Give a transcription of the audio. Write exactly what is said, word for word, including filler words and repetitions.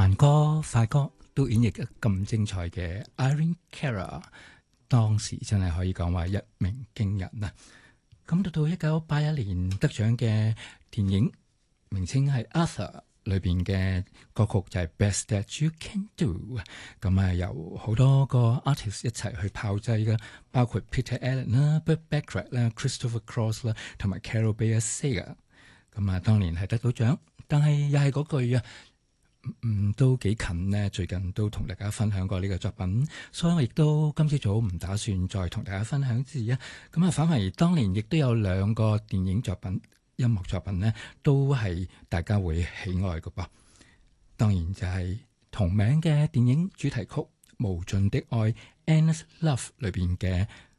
慢歌快歌都演繹得咁精彩嘅 Irene Cara， 當時真係可以講話一鳴驚人啊！咁到到一九八一年得獎嘅電影名稱係 Arthur 裏邊嘅歌曲就係 Best That You Can Do， 咁啊由好多個 artist 一齊去炮製嘅，包括 Peter Allen 啦、Burt Bacharach 啦、Christopher Cross 啦，同埋 Carol Bayer Sager。咁啊，當年係得到獎，但係又係嗰句啊，嗯，都幾近呢。最近都同大家分享過呢個作品，所以我亦都今朝早唔打算再同大家分享字啊。咁啊，反而當年亦都有兩個電影作品、音樂作品呢，都係大家會喜愛嘅噃。當然就係同名嘅電影主題曲《無盡的愛》（Endless Love） 裏邊嘅